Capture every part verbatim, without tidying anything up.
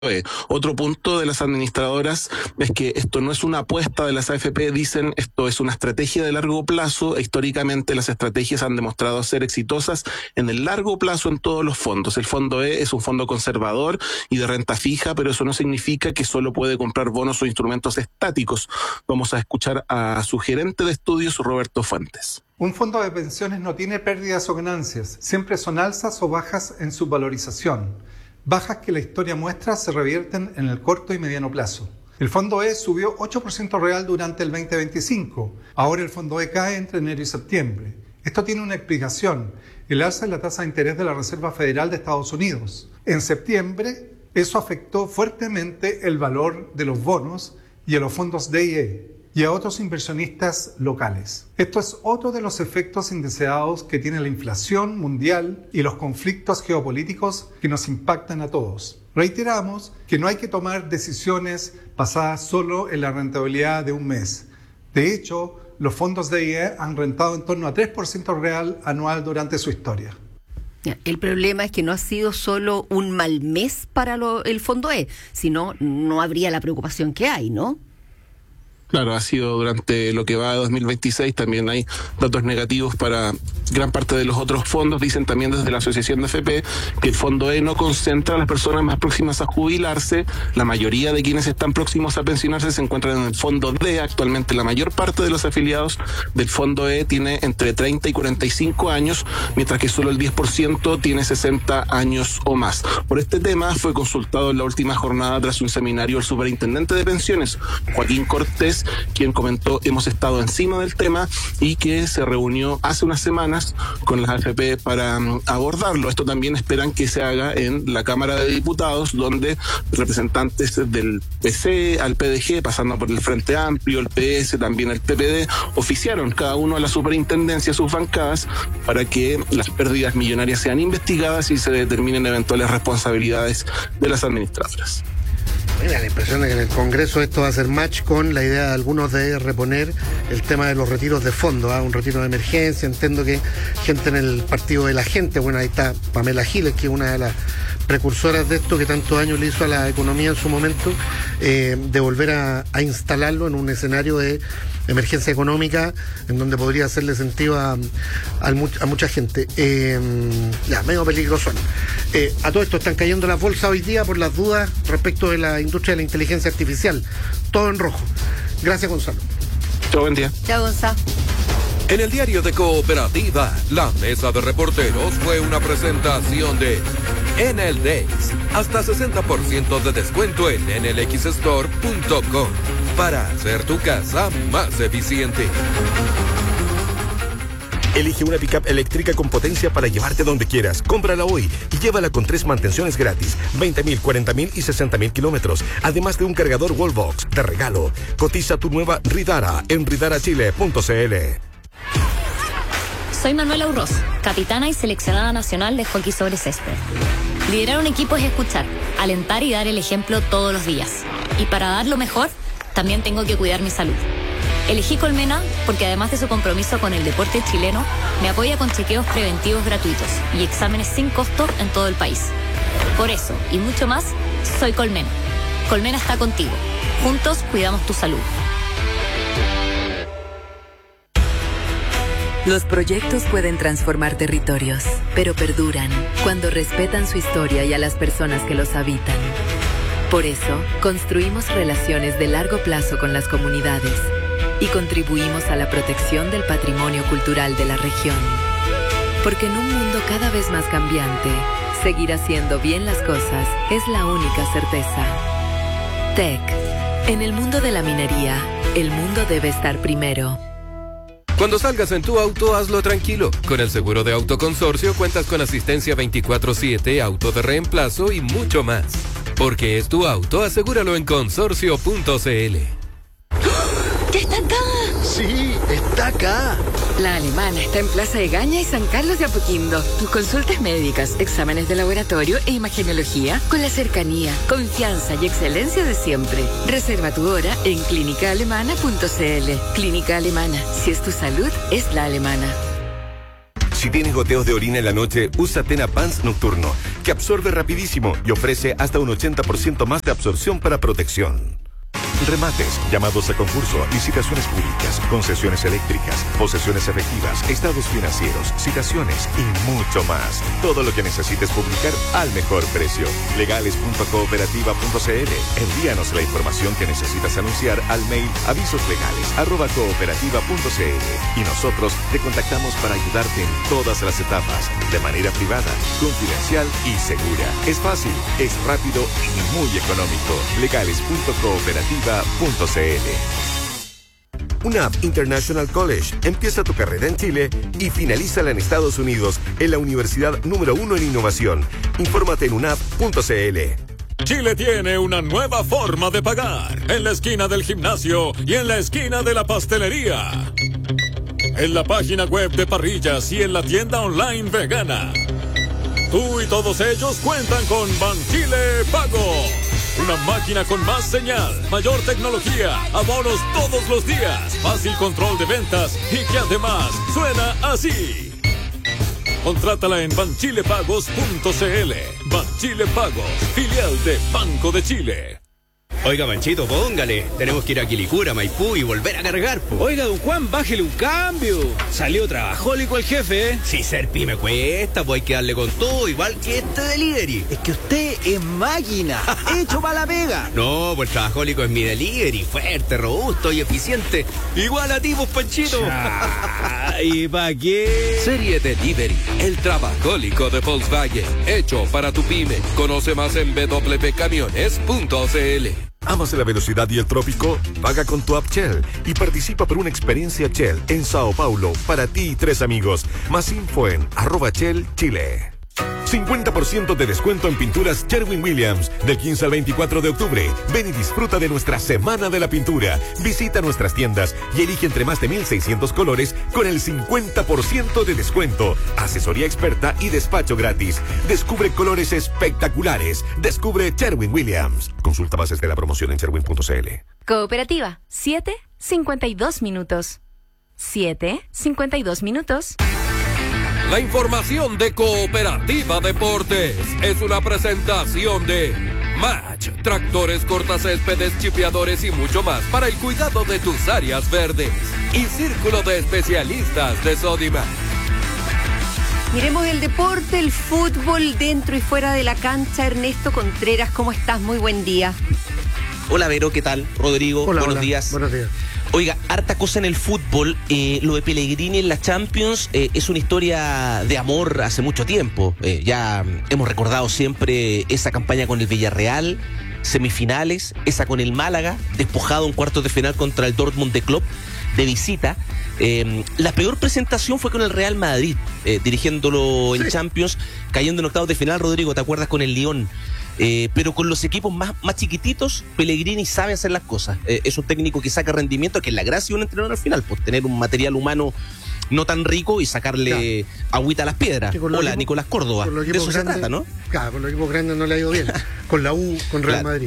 E. Otro punto de las administradoras es que esto no es una apuesta de las A F P, dicen esto es una estrategia de largo plazo. Históricamente las estrategias han demostrado ser exitosas en el largo plazo en todos los fondos. El fondo E es un fondo conservador y de renta fija, pero eso no significa que solo puede comprar bonos o instrumentos estáticos. Vamos a escuchar a su gerente de estudios, Roberto Fuentes. Un fondo de pensiones no tiene pérdidas o ganancias, siempre son alzas o bajas en su valorización. Bajas que la historia muestra se revierten en el corto y mediano plazo. El fondo E subió ocho por ciento real durante el veinte veinticinco. Ahora el fondo E cae entre enero y septiembre. Esto tiene una explicación: el alza en la tasa de interés de la Reserva Federal de Estados Unidos. En septiembre, eso afectó fuertemente el valor de los bonos y a los fondos D y E y a otros inversionistas locales. Esto es otro de los efectos indeseados que tiene la inflación mundial y los conflictos geopolíticos que nos impactan a todos. Reiteramos que no hay que tomar decisiones basadas solo en la rentabilidad de un mes. De hecho, los fondos D y E han rentado en torno a tres por ciento real anual durante su historia. El problema es que no ha sido solo un mal mes para lo, el fondo E, sino no habría la preocupación que hay, ¿no? Claro, ha sido durante lo que va de dos mil veintiséis, también hay datos negativos para gran parte de los otros fondos. Dicen también desde la Asociación de A F P que el fondo E no concentra a las personas más próximas a jubilarse. La mayoría de quienes están próximos a pensionarse se encuentran en el fondo D. Actualmente la mayor parte de los afiliados del fondo E tiene entre treinta y cuarenta y cinco años, mientras que solo el diez por ciento tiene sesenta años o más. Por este tema fue consultado en la última jornada tras un seminario el superintendente de pensiones, Joaquín Cortés, quien comentó: hemos estado encima del tema y que se reunió hace unas semanas con las A F P para um, abordarlo. Esto también esperan que se haga en la Cámara de Diputados, donde representantes del P C al P D G, pasando por el Frente Amplio, el P S, también el P P D, oficiaron cada uno a la superintendencia sus bancadas para que las pérdidas millonarias sean investigadas y se determinen eventuales responsabilidades de las administradoras. Mira, la impresión de que en el Congreso esto va a hacer match con la idea de algunos de reponer el tema de los retiros de fondo, ¿eh? Un retiro de emergencia. Entiendo que gente en el partido de la gente, bueno, ahí está Pamela Giles, que es una de las precursoras de esto, que tantos años le hizo a la economía en su momento, eh, de volver a, a instalarlo en un escenario de emergencia económica en donde podría hacerle sentido a, a, a mucha gente. Eh, ya, medio peligroso. Eh, a todo esto están cayendo las bolsas hoy día por las dudas respecto de la industria de la inteligencia artificial. Todo en rojo. Gracias, Gonzalo. Chao, buen día. Chao, Gonzalo. En el diario de Cooperativa, la mesa de reporteros fue una presentación de Enel Days. Hasta sesenta por ciento de descuento en enel x store punto com para hacer tu casa más eficiente. Elige una pickup eléctrica con potencia para llevarte donde quieras. Cómprala hoy y llévala con tres mantenciones gratis, veinte mil, cuarenta mil y sesenta mil kilómetros, además de un cargador Wallbox de regalo. Cotiza tu nueva Ridara en ridara chile punto c l. Soy Manuela Urroz, capitana y seleccionada nacional de hockey sobre césped. Liderar un equipo es escuchar, alentar y dar el ejemplo todos los días. Y para dar lo mejor, también tengo que cuidar mi salud. Elegí Colmena porque además de su compromiso con el deporte chileno, me apoya con chequeos preventivos gratuitos y exámenes sin costo en todo el país. Por eso, y mucho más, soy Colmena. Colmena está contigo. Juntos cuidamos tu salud. Los proyectos pueden transformar territorios, pero perduran cuando respetan su historia y a las personas que los habitan. Por eso, construimos relaciones de largo plazo con las comunidades y contribuimos a la protección del patrimonio cultural de la región. Porque en un mundo cada vez más cambiante, seguir haciendo bien las cosas es la única certeza. T E C. En el mundo de la minería, el mundo debe estar primero. Cuando salgas en tu auto, hazlo tranquilo. Con el seguro de Autoconsorcio cuentas con asistencia veinticuatro siete, auto de reemplazo y mucho más. Porque es tu auto, asegúralo en consorcio punto c l. ¡Ya está acá! Sí, está acá. La Alemana está en Plaza de Gaña y San Carlos de Apoquindo. Tus consultas médicas, exámenes de laboratorio e imagenología con la cercanía, confianza y excelencia de siempre. Reserva tu hora en clínica alemana punto c l. Clínica Alemana. Si es tu salud, es la alemana. Si tienes goteos de orina en la noche, usa Tena Pants Nocturno, que absorbe rapidísimo y ofrece hasta un ochenta por ciento más de absorción para protección. Remates, llamados a concurso, licitaciones públicas, concesiones eléctricas, posesiones efectivas, estados financieros, citaciones y mucho más. Todo lo que necesites publicar al mejor precio. legales punto cooperativa punto c l. Envíanos la información que necesitas anunciar al mail avisoslegales arroba cooperativa punto c l y nosotros te contactamos para ayudarte en todas las etapas, de manera privada, confidencial y segura. Es fácil, es rápido y muy económico. legales punto cooperativa punto c l. U N A P International College empieza tu carrera en Chile y finalízala en Estados Unidos en la universidad número uno en innovación. Infórmate en u n a p punto c l. Chile tiene una nueva forma de pagar, en la esquina del gimnasio y en la esquina de la pastelería, en la página web de Parrillas y en la tienda online vegana. Tú y todos ellos cuentan con Banchile Pago. Una máquina con más señal, mayor tecnología, abonos todos los días, fácil control de ventas y que además suena así. Contrátala en banchilepagos punto c l. Banchile Pagos, filial de Banco de Chile. Oiga, Manchito, póngale. Tenemos que ir a Quilicura, Maipú y volver a cargar, po. Oiga, don Juan, bájele un cambio. Salió trabajólico el jefe, ¿eh? Si ser pyme cuesta, pues hay que darle con todo, igual que este delivery. Es que usted es máquina, hecho para la pega. No, pues trabajólico es mi delivery, fuerte, robusto y eficiente. Igual a ti, pues, Panchito. ¿Y pa' qué? Serie Delivery, el trabajólico de Volkswagen, hecho para tu pyme. Conoce más en w w w punto camiones punto c l. ¿Amas la velocidad y el trópico? Paga con tu app Shell y participa por una experiencia Shell en Sao Paulo para ti y tres amigos. Más info en arroba Shell Chile. cincuenta por ciento de descuento en pinturas Sherwin-Williams del quince al veinticuatro de octubre. Ven y disfruta de nuestra Semana de la Pintura. Visita nuestras tiendas y elige entre más de mil seiscientos colores con el cincuenta por ciento de descuento. Asesoría experta y despacho gratis. Descubre colores espectaculares. Descubre Sherwin-Williams. Consulta bases de la promoción en sherwin punto c l. Cooperativa, siete cincuenta y dos minutos. siete cincuenta y dos minutos. La información de Cooperativa Deportes es una presentación de Match, tractores, cortacéspedes, chipeadores y mucho más para el cuidado de tus áreas verdes. Y Círculo de Especialistas de Sodimac. Miremos el deporte, el fútbol dentro y fuera de la cancha. Ernesto Contreras, ¿cómo estás? Muy buen día. Hola, Vero, ¿qué tal? Rodrigo, hola, buenos hola. días. Buenos días. Oiga, harta cosa en el fútbol. Eh, lo de Pellegrini en la Champions eh, es una historia de amor hace mucho tiempo. Eh, ya hemos recordado siempre esa campaña con el Villarreal, semifinales, esa con el Málaga, despojado en cuartos de final contra el Dortmund de Klopp de visita. Eh, la peor presentación fue con el Real Madrid, eh, dirigiéndolo en sí. Champions, cayendo en octavos de final, Rodrigo, ¿te acuerdas? Con el Lyon. Eh, pero con los equipos más, más chiquititos, Pellegrini sabe hacer las cosas. Eh, es un técnico que saca rendimiento, que es la gracia de un entrenador al final, pues tener un material humano no tan rico y sacarle claro. agüita a las piedras. Hola, equipo, Nicolás Córdoba. De eso grande, se trata, ¿no? Claro, con los equipos grandes no le ha ido bien. Con la U, con Real claro. Madrid.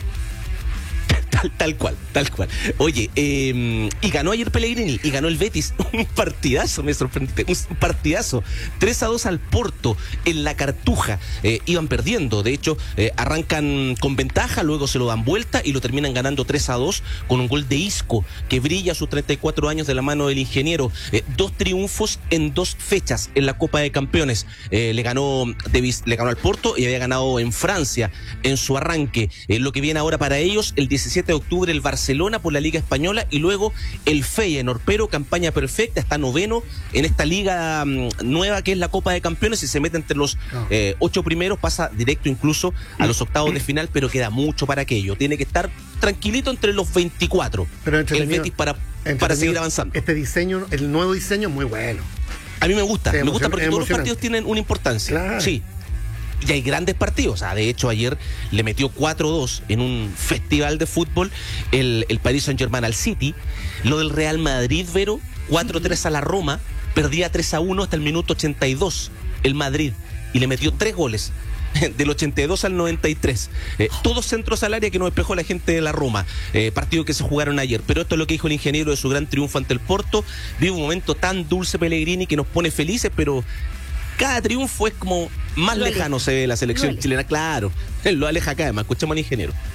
Tal, tal cual, tal cual. Oye, eh, y ganó ayer Pellegrini, y ganó el Betis. Un partidazo, me sorprendiste. Un partidazo. tres a dos al Porto, en la Cartuja. Eh, iban perdiendo, de hecho, eh, arrancan con ventaja, luego se lo dan vuelta y lo terminan ganando tres a dos con un gol de Isco, que brilla a sus treinta y cuatro años de la mano del ingeniero. Eh, dos triunfos en dos fechas en la Copa de Campeones. Eh, le ganó Davis, le ganó al Porto y había ganado en Francia en su arranque. Eh, lo que viene ahora para ellos, el diecisiete de octubre el Barcelona por la Liga Española y luego el Feyenoord, pero campaña perfecta, está noveno en esta liga um, nueva que es la Copa de Campeones y se mete entre los oh. eh, ocho primeros, pasa directo incluso a los octavos de final, pero queda mucho para aquello, tiene que estar tranquilito entre los veinticuatro pero el Betis para, para seguir avanzando. Este diseño, el nuevo diseño es muy bueno. A mí me gusta, sí, me gusta porque todos los partidos tienen una importancia. Claro. Sí. Y hay grandes partidos. O sea, de hecho, ayer le metió cuatro dos en un festival de fútbol el, el Paris Saint-Germain al City. Lo del Real Madrid, Vero, cuatro tres a la Roma, perdía tres a uno hasta el minuto ochenta y dos el Madrid y le metió tres goles. del ochenta y dos al noventa y tres. Eh, todos centros al área que nos despejó la gente de la Roma. Eh, partido que se jugaron ayer. Pero esto es lo que dijo el ingeniero de su gran triunfo ante el Porto. Vive un momento tan dulce Pellegrini que nos pone felices, pero cada triunfo es como más Lo lejano aleja. se ve la selección Lo aleja. chilena. Claro, lo aleja acá además. Escuchamos al ingeniero.